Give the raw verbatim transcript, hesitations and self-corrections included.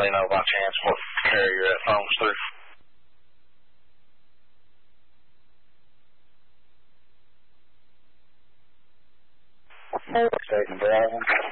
they know by chance what carrier that phone's through? Station Dragon.